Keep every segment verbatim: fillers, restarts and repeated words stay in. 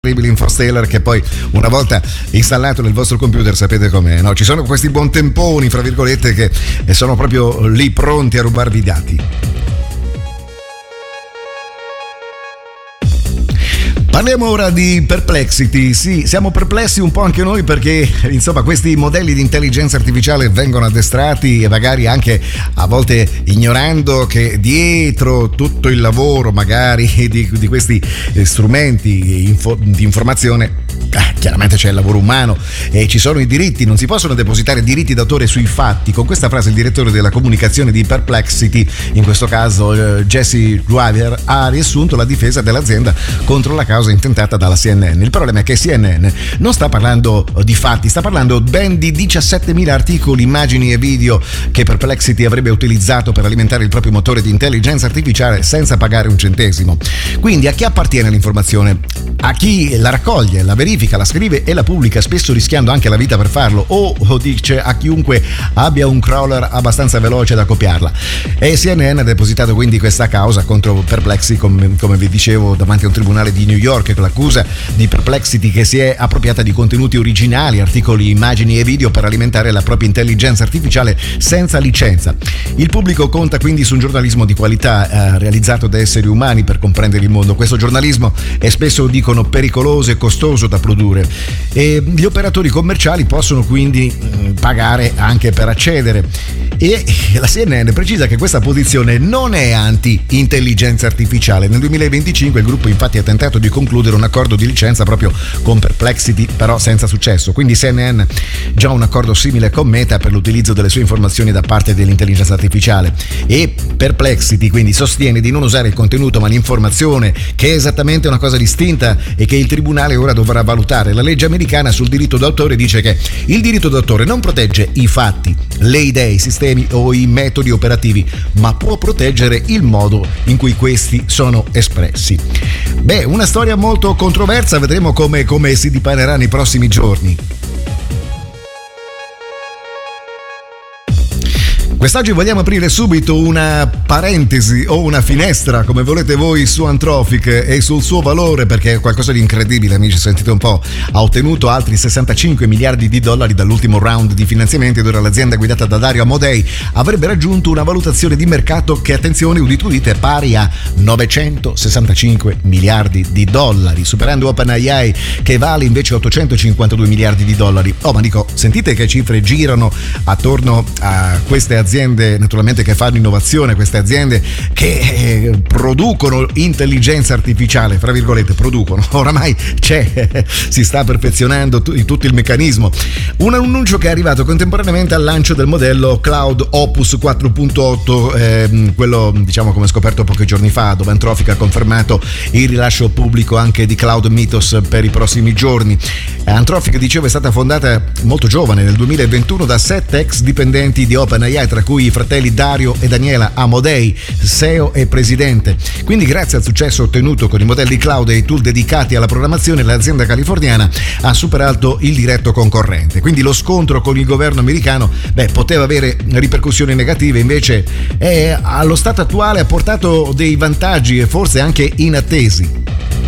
Infosteller che poi una volta installato nel vostro computer sapete com'è, no? Ci sono questi buontemponi fra virgolette che sono proprio lì pronti a rubarvi i dati. Parliamo ora di Perplexity. Sì, siamo perplessi un po' anche noi perché insomma questi modelli di intelligenza artificiale vengono addestrati e magari anche a volte ignorando che dietro tutto il lavoro magari di, di questi strumenti info, di informazione eh, chiaramente c'è il lavoro umano e ci sono i diritti, non si possono depositare diritti d'autore sui fatti. Con questa frase il direttore della comunicazione di Perplexity, in questo caso eh, Jesse Driver, ha riassunto la difesa dell'azienda contro la causa intentata dalla C N N. Il problema è che C N N non sta parlando di fatti, sta parlando ben di diciassettemila articoli, immagini e video che Perplexity avrebbe utilizzato per alimentare il proprio motore di intelligenza artificiale senza pagare un centesimo. Quindi a chi appartiene l'informazione? A chi la raccoglie, la verifica, la scrive e la pubblica, spesso rischiando anche la vita per farlo, o, o dice a chiunque abbia un crawler abbastanza veloce da copiarla. E C N N ha depositato quindi questa causa contro Perplexity, come, come vi dicevo, davanti a un tribunale di New York, con l'accusa di Perplexity che si è appropriata di contenuti originali, articoli, immagini e video per alimentare la propria intelligenza artificiale senza licenza. Il pubblico conta quindi su un giornalismo di qualità eh, realizzato da esseri umani per comprendere il mondo. Questo giornalismo è spesso, dicono, pericoloso e costoso da produrre e gli operatori commerciali possono quindi mh, pagare anche per accedere. E la C N N precisa che questa posizione non è anti-intelligenza artificiale. Nel duemilaventicinque il gruppo infatti ha tentato di concludere un accordo di licenza proprio con Perplexity, però senza successo. Quindi C N N già un accordo simile con Meta per l'utilizzo delle sue informazioni da parte dell'intelligenza artificiale. E Perplexity quindi sostiene di non usare il contenuto ma l'informazione, che è esattamente una cosa distinta e che il tribunale ora dovrà valutare. La legge americana sul diritto d'autore dice che il diritto d'autore non protegge i fatti, le idee, i sistemi o i metodi operativi, ma può proteggere il modo in cui questi sono espressi. Beh, una storia molto controversa, vedremo come, come si dipanerà nei prossimi giorni. Quest'oggi vogliamo aprire subito una parentesi o una finestra, come volete voi, su Anthropic e sul suo valore, perché è qualcosa di incredibile, amici, sentite un po'. Ha ottenuto altri sessantacinque miliardi di dollari dall'ultimo round di finanziamenti ed ora l'azienda guidata da Dario Amodei avrebbe raggiunto una valutazione di mercato che, attenzione, udite udite, è pari a novecentosessantacinque miliardi di dollari, superando OpenAI che vale invece ottocentocinquantadue miliardi di dollari. Oh, ma dico, sentite che cifre girano attorno a queste aziende aziende naturalmente che fanno innovazione, queste aziende che eh, producono intelligenza artificiale, fra virgolette, producono, oramai c'è, si sta perfezionando t- tutto il meccanismo. Un annuncio che è arrivato contemporaneamente al lancio del modello Cloud Opus quattro punto otto, ehm, quello diciamo come scoperto pochi giorni fa, dove Anthropic ha confermato il rilascio pubblico anche di Cloud Mythos per i prossimi giorni. Anthropic, dicevo, è stata fondata molto giovane, nel duemilaventuno, da sette ex dipendenti di OpenAI, tra cui i fratelli Dario e Daniela Amodei, C E O e presidente. Quindi grazie al successo ottenuto con i modelli cloud e i tool dedicati alla programmazione, l'azienda californiana ha superato il diretto concorrente. Quindi lo scontro con il governo americano beh, poteva avere ripercussioni negative, invece è, allo stato attuale ha portato dei vantaggi e forse anche inattesi.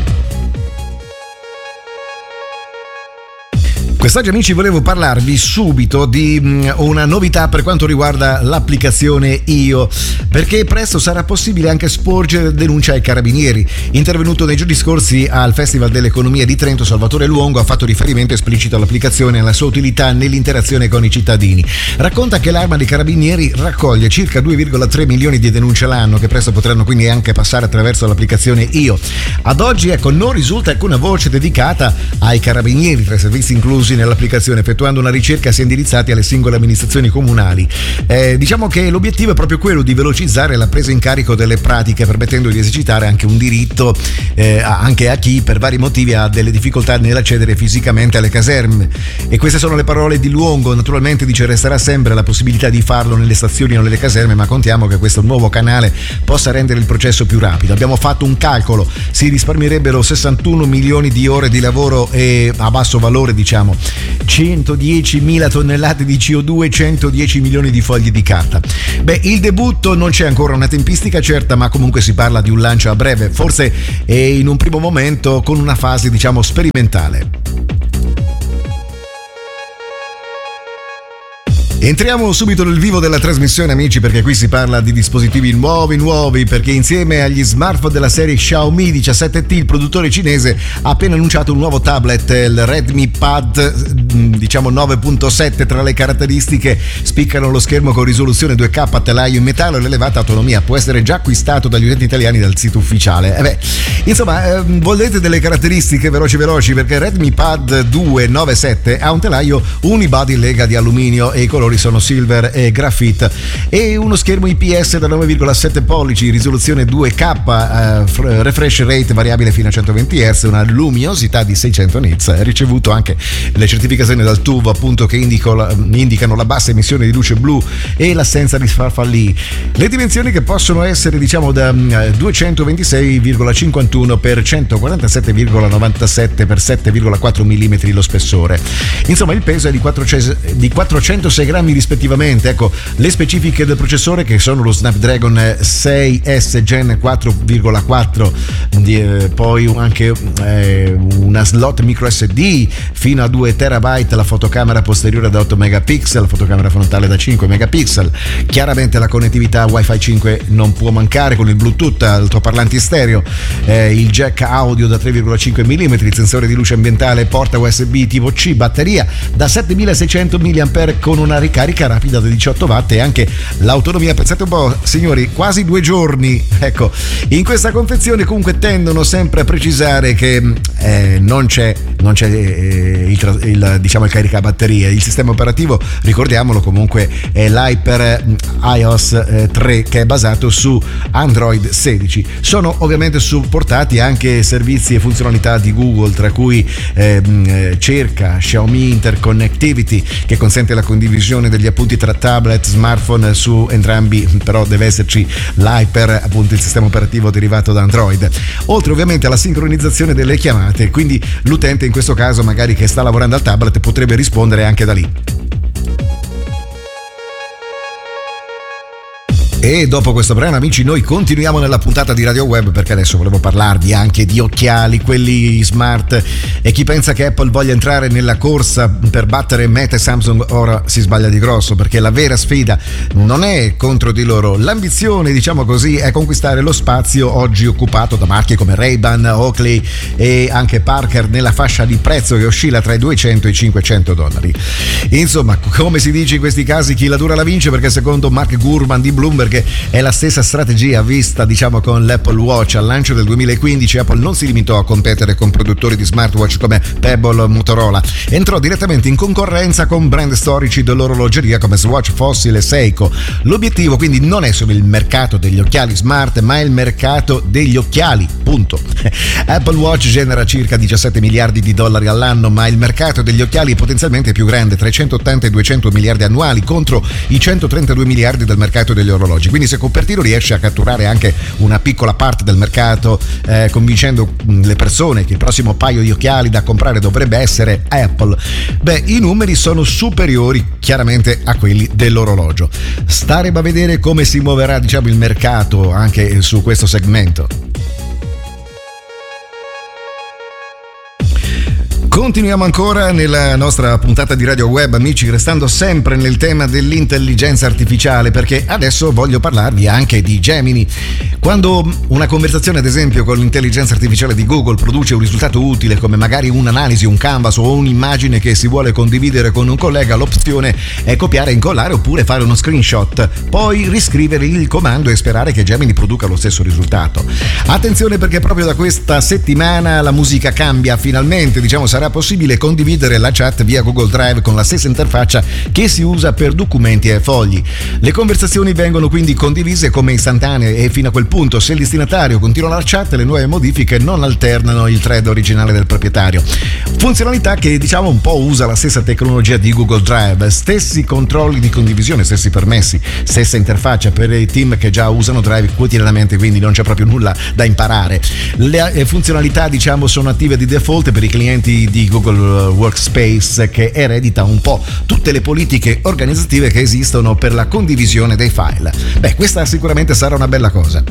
Quest'oggi, amici, volevo parlarvi subito di una novità per quanto riguarda l'applicazione Io, perché presto sarà possibile anche sporgere denuncia ai carabinieri. Intervenuto nei giorni scorsi al Festival dell'Economia di Trento, Salvatore Luongo ha fatto riferimento esplicito all'applicazione e alla sua utilità nell'interazione con i cittadini. Racconta che l'Arma dei Carabinieri raccoglie circa due virgola tre milioni di denunce l'anno, che presto potranno quindi anche passare attraverso l'applicazione Io. Ad oggi, ecco, non risulta alcuna voce dedicata ai carabinieri tra i servizi inclusi nell'applicazione. Effettuando una ricerca si è indirizzati alle singole amministrazioni comunali. Eh, diciamo che l'obiettivo è proprio quello di velocizzare la presa in carico delle pratiche, permettendo di esercitare anche un diritto eh, anche a chi per vari motivi ha delle difficoltà nell'accedere fisicamente alle caserme. E queste sono le parole di Luongo. Naturalmente, dice, resterà sempre la possibilità di farlo nelle stazioni o nelle caserme, ma contiamo che questo nuovo canale possa rendere il processo più rapido. Abbiamo fatto un calcolo, si risparmierebbero sessantuno milioni di ore di lavoro e a basso valore, diciamo, centodiecimila tonnellate di C O due, centodieci milioni di fogli di carta. Beh, il debutto non c'è ancora una tempistica certa, ma comunque si parla di un lancio a breve, forse in un primo momento con una fase diciamo sperimentale. Entriamo subito nel vivo della trasmissione, amici, perché qui si parla di dispositivi nuovi nuovi, perché insieme agli smartphone della serie Xiaomi diciassette T il produttore cinese ha appena annunciato un nuovo tablet, il Redmi Pad diciamo nove punto sette. Tra le caratteristiche spiccano lo schermo con risoluzione due K a telaio in metallo e l'elevata autonomia. Può essere già acquistato dagli utenti italiani dal sito ufficiale. Eh beh, insomma, eh, volete delle caratteristiche veloci veloci, perché Redmi Pad due nove sette ha un telaio unibody lega di alluminio e i colori sono silver e graphite e uno schermo I P S da nove virgola sette pollici, risoluzione due K, eh, refresh rate variabile fino a centoventi hertz, una luminosità di seicento nits. Ha ricevuto anche le certificazioni dal T U V appunto che indico, indicano la bassa emissione di luce blu e l'assenza di farfalli. Le dimensioni che possono essere diciamo da duecentoventisei virgola cinquantuno per centoquarantasette virgola novantasette per sette virgola quattro millimetri lo spessore. Insomma, il peso è di quattrocentosei grammi rispettivamente. Ecco le specifiche del processore, che sono lo Snapdragon sei S Gen quattro virgola quattro, eh, poi anche eh, una slot micro S D fino a due terabyte, la fotocamera posteriore da otto megapixel, la fotocamera frontale da cinque megapixel. Chiaramente la connettività Wi-Fi cinque non può mancare con il Bluetooth, altoparlanti stereo, eh, il jack audio da tre virgola cinque millimetri, il sensore di luce ambientale, porta U S B tipo C, batteria da settemilaseicento milliampere con una ricarica rapida da diciotto watt e anche l'autonomia, pensate un po' signori, quasi due giorni. Ecco, in questa confezione comunque tendono sempre a precisare che eh, non c'è, non c'è eh, il, il, diciamo il caricabatterie. Il sistema operativo, ricordiamolo comunque, è l'Hyper iOS eh, tre, che è basato su Android sedici. Sono ovviamente supportati anche servizi e funzionalità di Google, tra cui eh, cerca, Xiaomi Interconnectivity, che consente la condivisione degli appunti tra tablet, smartphone su entrambi, però deve esserci l'Hyper, appunto il sistema operativo derivato da Android, oltre ovviamente alla sincronizzazione delle chiamate, quindi l'utente in questo caso magari che sta lavorando al tablet potrebbe rispondere anche da lì. E dopo questo brano, amici, noi continuiamo nella puntata di Radio Web, perché adesso volevo parlarvi anche di occhiali, quelli smart, e chi pensa che Apple voglia entrare nella corsa per battere Meta e Samsung ora si sbaglia di grosso, perché la vera sfida non è contro di loro. L'ambizione, diciamo così, è conquistare lo spazio oggi occupato da marche come Ray-Ban, Oakley e anche Parker nella fascia di prezzo che oscilla tra i duecento e i cinquecento dollari. Insomma, come si dice in questi casi, chi la dura la vince, perché secondo Mark Gurman di Bloomberg è la stessa strategia vista diciamo con l'Apple Watch. Al lancio del duemilaquindici Apple non si limitò a competere con produttori di smartwatch come Pebble o Motorola, entrò direttamente in concorrenza con brand storici dell'orologeria come Swatch, Fossil e Seiko. L'obiettivo quindi non è solo il mercato degli occhiali smart, ma è il mercato degli occhiali, punto. Apple Watch genera circa diciassette miliardi di dollari all'anno, ma il mercato degli occhiali è potenzialmente più grande, tra i centottanta e i duecento miliardi annuali contro i centotrentadue miliardi del mercato degli orologi. Quindi se Cupertino riesce a catturare anche una piccola parte del mercato, eh, convincendo le persone che il prossimo paio di occhiali da comprare dovrebbe essere Apple, beh, i numeri sono superiori chiaramente a quelli dell'orologio. Staremo a vedere come si muoverà diciamo il mercato anche su questo segmento. Continuiamo ancora nella nostra puntata di Radio Web, amici, restando sempre nel tema dell'intelligenza artificiale, perché adesso voglio parlarvi anche di Gemini. Quando una conversazione, ad esempio, con l'intelligenza artificiale di Google produce un risultato utile, come magari un'analisi, un canvas o un'immagine che si vuole condividere con un collega, l'opzione è copiare e incollare oppure fare uno screenshot, poi riscrivere il comando e sperare che Gemini produca lo stesso risultato. Attenzione, perché proprio da questa settimana la musica cambia, finalmente, diciamo, sarà possibile condividere la chat via Google Drive con la stessa interfaccia che si usa per documenti e fogli. Le conversazioni vengono quindi condivise come istantanee e fino a quel punto, se il destinatario continua la chat, le nuove modifiche non alternano il thread originale del proprietario. Funzionalità che diciamo un po' usa la stessa tecnologia di Google Drive, stessi controlli di condivisione, stessi permessi, stessa interfaccia per i team che già usano Drive quotidianamente, quindi non c'è proprio nulla da imparare. Le funzionalità diciamo sono attive di default per i clienti di Google Workspace, che eredita un po' tutte le politiche organizzative che esistono per la condivisione dei file. Beh, questa sicuramente sarà una bella cosa.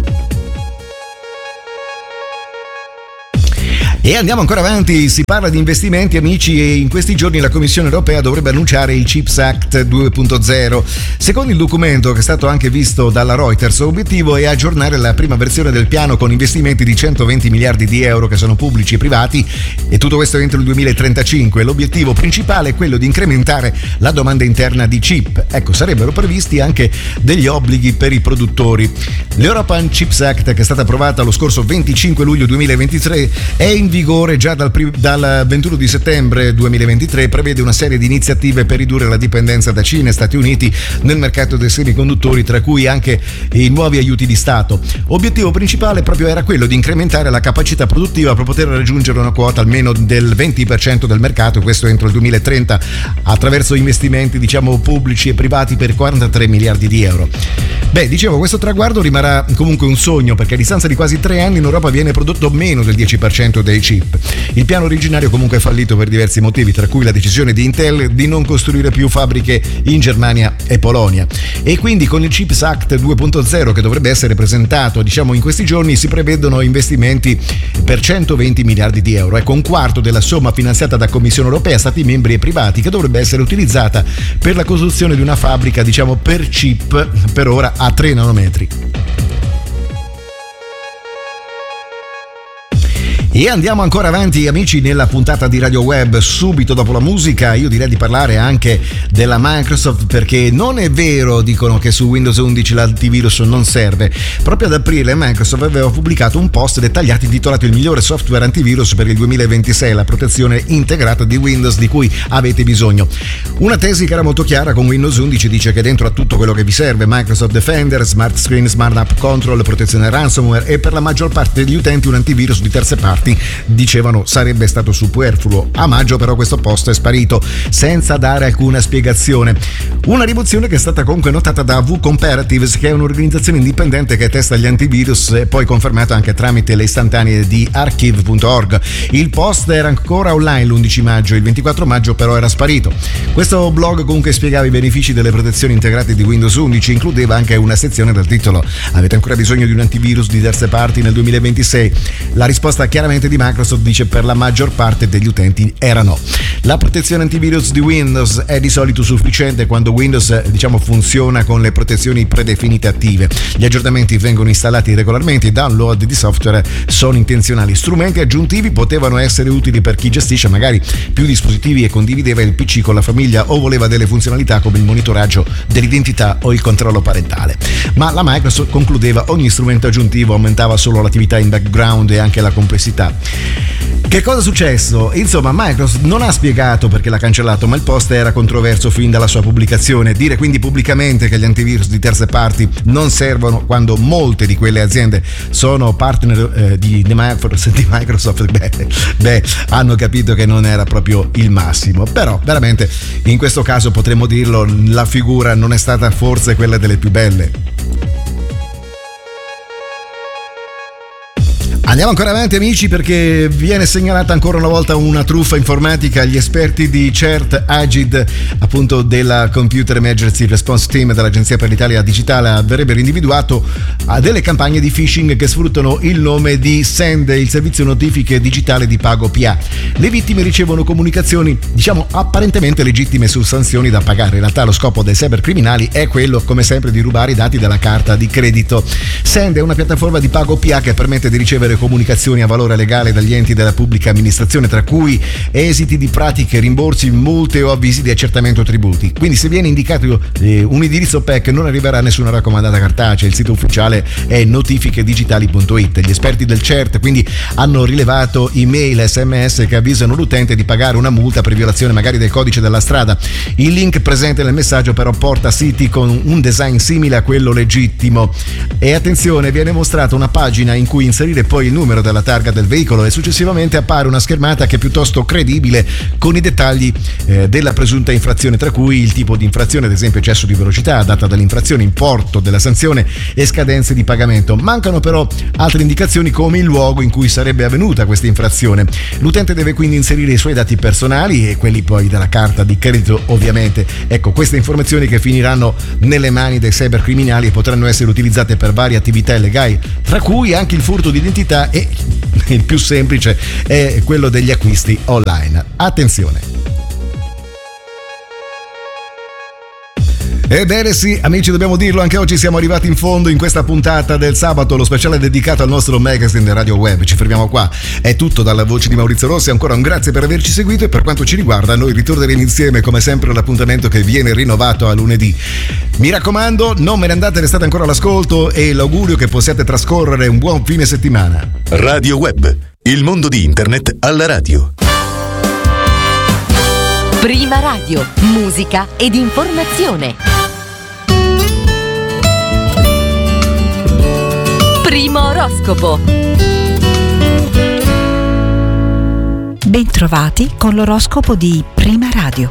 E andiamo ancora avanti, si parla di investimenti, amici, e in questi giorni la Commissione europea dovrebbe annunciare il Chips Act due punto zero. Secondo il documento, che è stato anche visto dalla Reuters, l'obiettivo è aggiornare la prima versione del piano con investimenti di centoventi miliardi di euro che sono pubblici e privati, e tutto questo entro il duemilatrentacinque. L'obiettivo principale è quello di incrementare la domanda interna di chip. Ecco, sarebbero previsti anche degli obblighi per i produttori. L'European Chips Act, che è stata approvata lo scorso venticinque luglio duemilaventitré, è in vigore già dal, dal ventuno di settembre duemilaventitré, prevede una serie di iniziative per ridurre la dipendenza da Cina e Stati Uniti nel mercato dei semiconduttori, tra cui anche i nuovi aiuti di Stato. Obiettivo principale proprio era quello di incrementare la capacità produttiva per poter raggiungere una quota almeno del venti per cento del mercato, questo entro il duemilatrenta, attraverso investimenti, diciamo, pubblici e privati per quarantatré miliardi di euro. Beh, dicevo, questo traguardo rimarrà comunque un sogno, perché a distanza di quasi tre anni in Europa viene prodotto meno del dieci per cento dei chip. Il piano originario comunque è fallito per diversi motivi, tra cui la decisione di Intel di non costruire più fabbriche in Germania e Polonia. E quindi con il Chips Act due punto zero, che dovrebbe essere presentato, diciamo, in questi giorni, si prevedono investimenti per centoventi miliardi di euro. Ecco, un quarto della somma finanziata da Commissione europea, Stati membri e privati, che dovrebbe essere utilizzata per la costruzione di una fabbrica, diciamo, per chip, per ora a tre nanometri. E andiamo ancora avanti, amici, nella puntata di Radio Web. Subito dopo la musica io direi di parlare anche della Microsoft, perché non è vero, dicono, che su Windows undici l'antivirus non serve. Proprio ad aprile Microsoft aveva pubblicato un post dettagliato intitolato "Il migliore software antivirus per il duemilaventisei, la protezione integrata di Windows di cui avete bisogno". Una tesi che era molto chiara con Windows undici dice che dentro ha tutto quello che vi serve: Microsoft Defender, Smart Screen, Smart App Control, protezione ransomware, e per la maggior parte degli utenti un antivirus di terze parti, dicevano, sarebbe stato superfluo. A maggio però questo post è sparito senza dare alcuna spiegazione. Una rimozione che è stata comunque notata da V-Comparatives, che è un'organizzazione indipendente che testa gli antivirus, e poi confermato anche tramite le istantanee di archive punto org. Il post era ancora online l'undici maggio, il ventiquattro maggio però era sparito. Questo blog comunque spiegava i benefici delle protezioni integrate di Windows undici, includeva anche una sezione dal titolo "Avete ancora bisogno di un antivirus di terze parti nel duemilaventisei?". La risposta chiaramente di Microsoft dice: per la maggior parte degli utenti era no. La protezione antivirus di Windows è di solito sufficiente quando Windows, diciamo, funziona con le protezioni predefinite attive. Gli aggiornamenti vengono installati regolarmente, i download di software sono intenzionali. Strumenti aggiuntivi potevano essere utili per chi gestisce magari più dispositivi e condivideva il P C con la famiglia, o voleva delle funzionalità come il monitoraggio dell'identità o il controllo parentale. Ma la Microsoft concludeva: ogni strumento aggiuntivo aumentava solo l'attività in background e anche la complessità. Che cosa è successo? Insomma, Microsoft non ha spiegato perché l'ha cancellato, ma il post era controverso fin dalla sua pubblicazione. Dire quindi pubblicamente che gli antivirus di terze parti non servono quando molte di quelle aziende sono partner eh, di, di Microsoft, beh, beh, hanno capito che non era proprio il massimo. Però veramente in questo caso potremmo dirlo, la figura non è stata forse quella delle più belle. Andiamo ancora avanti, amici, perché viene segnalata ancora una volta una truffa informatica. Gli esperti di CERT Agid, appunto della Computer Emergency Response Team dell'Agenzia per l'Italia Digitale, avrebbero individuato delle campagne di phishing che sfruttano il nome di Send, il servizio notifiche digitale di Pago P A. Le vittime ricevono comunicazioni, diciamo, apparentemente legittime su sanzioni da pagare. In realtà lo scopo dei cybercriminali è quello, come sempre, di rubare i dati della carta di credito. Send è una piattaforma di Pago P A che permette di ricevere comunicazioni a valore legale dagli enti della pubblica amministrazione, tra cui esiti di pratiche, rimborsi, multe o avvisi di accertamento tributi. Quindi se viene indicato eh, un indirizzo P E C non arriverà nessuna raccomandata cartacea. Il sito ufficiale è notifiche digitali punto it. Gli esperti del CERT quindi hanno rilevato email, sms che avvisano l'utente di pagare una multa per violazione magari del codice della strada. Il link presente nel messaggio però porta a siti con un design simile a quello legittimo, e attenzione, viene mostrata una pagina in cui inserire poi il numero della targa del veicolo e successivamente appare una schermata che è piuttosto credibile con i dettagli eh, della presunta infrazione, tra cui il tipo di infrazione, ad esempio eccesso di velocità, data dell'infrazione, importo della sanzione e scadenze di pagamento. Mancano però altre indicazioni come il luogo in cui sarebbe avvenuta questa infrazione. L'utente deve quindi inserire i suoi dati personali e quelli poi della carta di credito, ovviamente. Ecco, queste informazioni che finiranno nelle mani dei cybercriminali e potranno essere utilizzate per varie attività illegali, tra cui anche il furto di identità e il più semplice è quello degli acquisti online. Attenzione! Ebbene sì, amici, dobbiamo dirlo, anche oggi siamo arrivati in fondo in questa puntata del sabato, lo speciale dedicato al nostro magazine Radio Web. Ci fermiamo qua, è tutto dalla voce di Maurizio Rossi, ancora un grazie per averci seguito e per quanto ci riguarda noi ritorneremo insieme come sempre all'appuntamento che viene rinnovato a lunedì. Mi raccomando, non me ne andate, restate ancora all'ascolto e l'augurio che possiate trascorrere un buon fine settimana. Radio Web, il mondo di internet alla radio. Prima Radio, musica ed informazione. Primo oroscopo. Bentrovati con l'oroscopo di Prima Radio.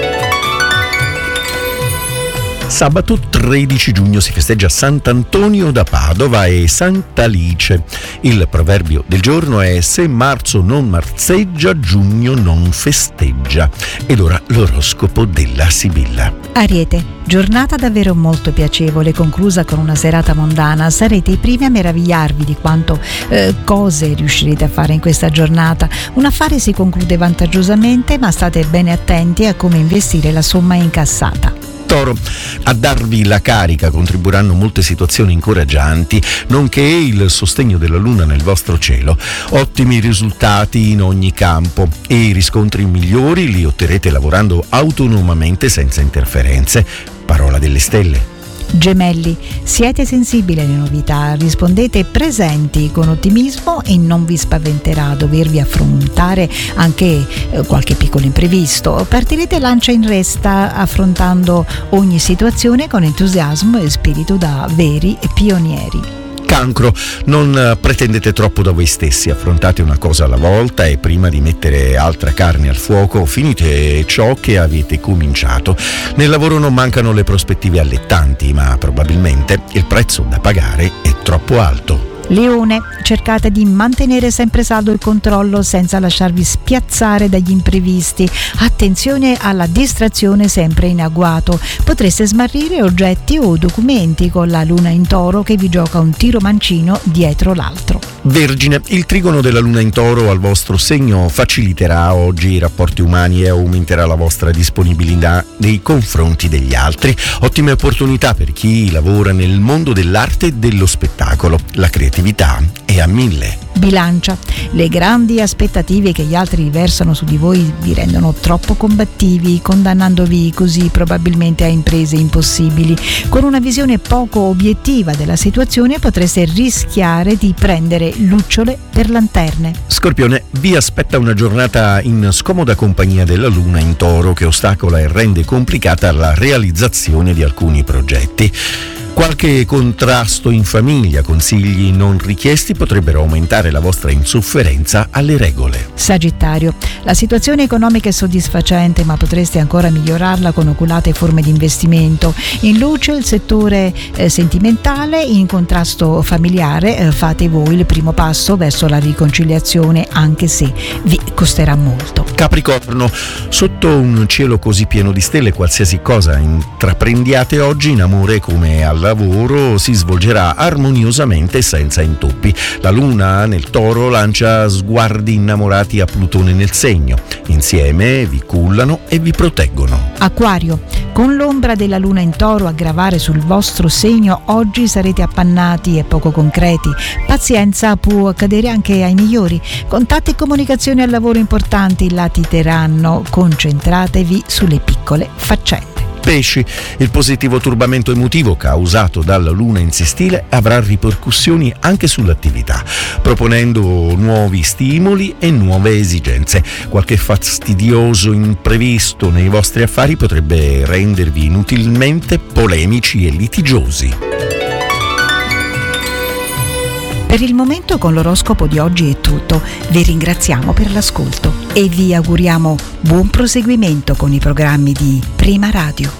Sabato tredici giugno si festeggia Sant'Antonio da Padova e Sant'Alice. Il proverbio del giorno è: se marzo non marzeggia, giugno non festeggia. Ed ora l'oroscopo della Sibilla. Ariete, giornata davvero molto piacevole, conclusa con una serata mondana. Sarete i primi a meravigliarvi di quanto eh, cose riuscirete a fare in questa giornata. Un affare si conclude vantaggiosamente, ma state bene attenti a come investire la somma incassata. Toro, a darvi la carica contribuiranno molte situazioni incoraggianti, nonché il sostegno della luna nel vostro cielo. Ottimi risultati in ogni campo e i riscontri migliori li otterrete lavorando autonomamente senza interferenze. Parola delle stelle. Gemelli, siete sensibili alle novità, rispondete presenti con ottimismo e non vi spaventerà dovervi affrontare anche eh, qualche piccolo imprevisto. Partirete lancia in resta affrontando ogni situazione con entusiasmo e spirito da veri pionieri. Cancro, non pretendete troppo da voi stessi, affrontate una cosa alla volta e prima di mettere altra carne al fuoco finite ciò che avete cominciato. Nel lavoro non mancano le prospettive allettanti, ma probabilmente il prezzo da pagare è troppo alto. Leone, cercate di mantenere sempre saldo il controllo senza lasciarvi spiazzare dagli imprevisti. Attenzione alla distrazione sempre in agguato. Potreste smarrire oggetti o documenti con la luna in Toro che vi gioca un tiro mancino dietro l'altro. Vergine, il trigono della luna in Toro al vostro segno faciliterà oggi i rapporti umani e aumenterà la vostra disponibilità nei confronti degli altri. Ottime opportunità per chi lavora nel mondo dell'arte e dello spettacolo. La creatività è a mille. Bilancia, le grandi aspettative che gli altri riversano su di voi vi rendono troppo combattivi, condannandovi così probabilmente a imprese impossibili. Con una visione poco obiettiva della situazione potreste rischiare di prendere lucciole per lanterne. Scorpione, vi aspetta una giornata in scomoda compagnia della luna in Toro che ostacola e rende complicata la realizzazione di alcuni progetti. Qualche contrasto in famiglia, consigli non richiesti potrebbero aumentare la vostra insofferenza alle regole. Sagittario, la situazione economica è soddisfacente, ma potreste ancora migliorarla con oculate forme di investimento. In luce il settore eh, sentimentale, in contrasto familiare eh, fate voi il primo passo verso la riconciliazione, anche se vi costerà molto. Capricorno, sotto un cielo così pieno di stelle qualsiasi cosa intraprendiate oggi in amore come al lavoro si svolgerà armoniosamente senza intoppi. La luna nel Toro lancia sguardi innamorati a Plutone nel segno. Insieme vi cullano e vi proteggono. Acquario, con l'ombra della luna in Toro a gravare sul vostro segno oggi sarete appannati e poco concreti. Pazienza, può accadere anche ai migliori. Contatti e comunicazioni al lavoro importanti latiteranno. Concentratevi sulle piccole faccende. Pesci, il positivo turbamento emotivo causato dalla luna in sestile avrà ripercussioni anche sull'attività, proponendo nuovi stimoli e nuove esigenze. Qualche fastidioso imprevisto nei vostri affari potrebbe rendervi inutilmente polemici e litigiosi. Per il momento con l'oroscopo di oggi è tutto. Vi ringraziamo per l'ascolto e vi auguriamo buon proseguimento con i programmi di Prima Radio.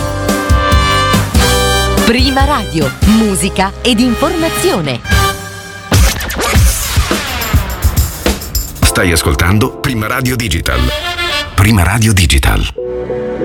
Prima Radio, musica ed informazione. Stai ascoltando Prima Radio Digital. Prima Radio Digital.